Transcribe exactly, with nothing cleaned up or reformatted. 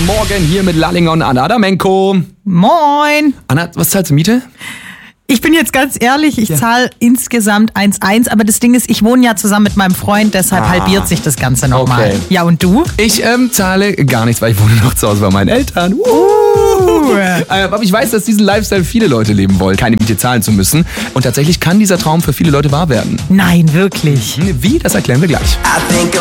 Morgen hier mit Lallinger und Anna Adamenko. Moin. Anna, was zahlst du Miete? Ich bin jetzt ganz ehrlich, ich Ja. zahle insgesamt eins Komma eins, aber das Ding ist, ich wohne ja zusammen mit meinem Freund, deshalb Ah. halbiert sich das Ganze nochmal. Okay. Ja, und du? Ich ähm, zahle gar nichts, weil ich wohne noch zu Hause bei meinen Eltern. Uh. Äh, aber ich weiß, dass diesen Lifestyle viele Leute leben wollen, keine Miete zahlen zu müssen. Und tatsächlich kann dieser Traum für viele Leute wahr werden. Nein, wirklich. Wie? Das erklären wir gleich. I think